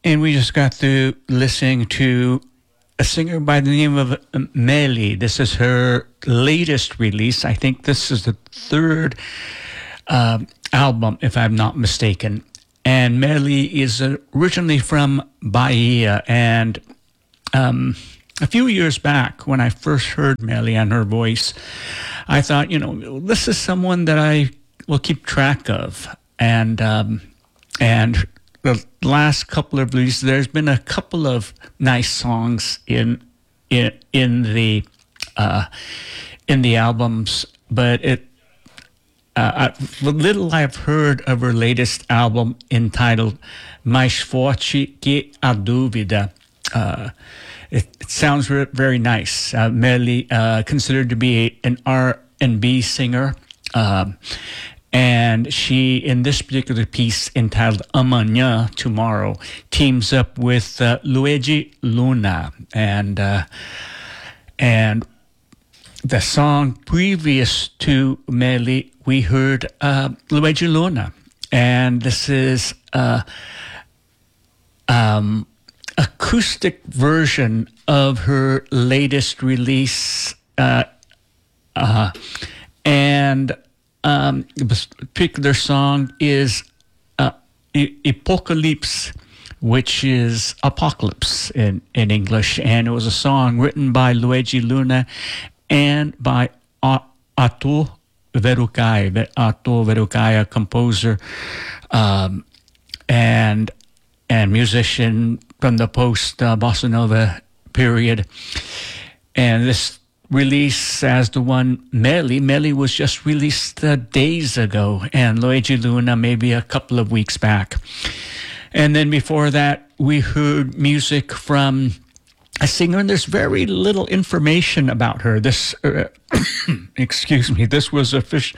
And we just got through listening to a singer by the name of Meli. This is her latest release. I think this is the third album, if I'm not mistaken. And Meli is originally from Bahia. And a few years back, when I first heard Meli and her voice, I thought, this is someone that I will keep track of. And the last couple of releases, there's been a couple of nice songs in the albums, but the little I've heard of her latest album entitled Mais Forte que a Dúvida, it sounds very nice. Meli, considered to be an R&B singer. And she, in this particular piece entitled Amanhã, Tomorrow, teams up with Luigi Luna. And the song previous to Meli, we heard Luigi Luna. And this is acoustic version of her latest release. The particular song is Apocalypse, which is apocalypse in English. And it was a song written by Luigi Luna and by Arthur Verocai. Arthur Verocai, a composer and musician from the post-Bossa Nova period. And this release as the one Meli was just released days ago, and Luigi Luna maybe a couple of weeks back. And then before that, we heard music from a singer, and there's very little information about her. This, excuse me, this was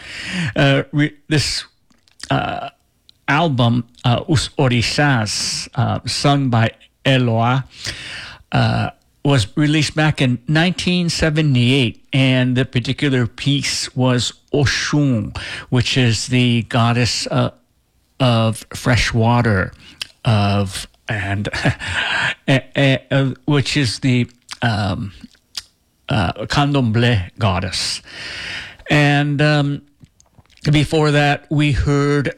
this album, Os Orixás, sung by Eloá, was released back in 1978, and the particular piece was Oshun, which is the goddess of fresh water, which is the Candomblé goddess. And before that, we heard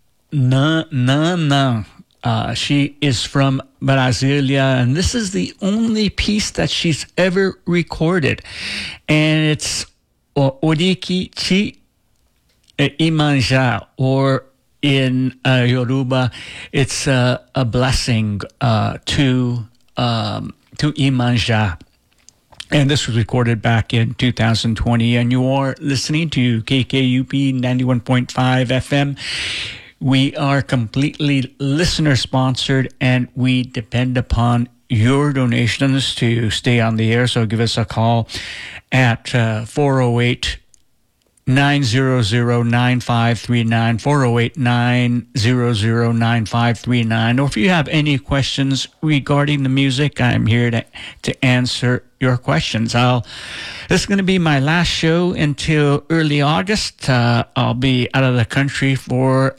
Na. She is from Brasilia, and this is the only piece that she's ever recorded. And it's Oriki Chi Imanja, or in Yoruba, it's a blessing to Imanja. And this was recorded back in 2020, and you are listening to KKUP 91.5 FM. We are completely listener-sponsored, and we depend upon your donations to stay on the air. So give us a call at 408-900-9539, 408-900-9539. Or if you have any questions regarding the music, I'm here to answer your questions. This is going to be my last show until early August. I'll be out of the country for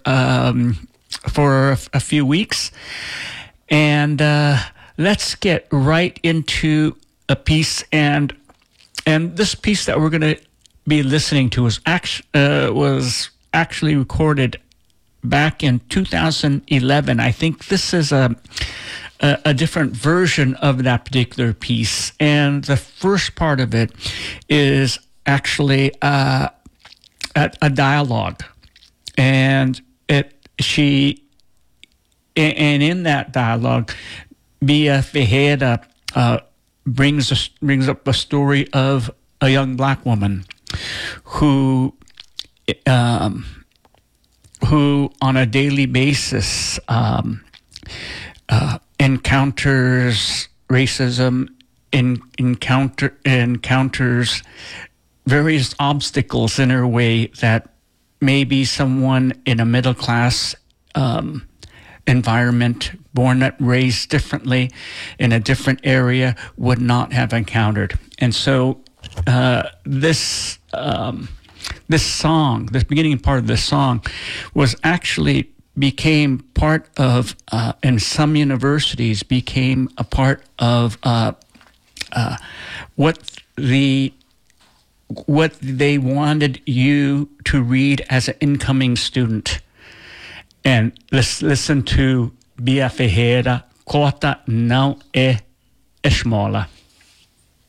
a few weeks. And let's get right into a piece. And this piece that we're going to be listening to was actually recorded back in 2011. I think this is a different version of that particular piece, and the first part of it is actually a dialogue, and in that dialogue, Bia Ferreira brings up a story of a young black woman who on a daily basis encounters racism, encounters various obstacles in her way that maybe someone in a middle class environment, born and raised differently in a different area, would not have encountered. And so this song, this beginning part of this song, was actually became part of, and some universities became a part of what they wanted you to read as an incoming student. And let's listen to Bia Ferreira, Kota Não É Esmola.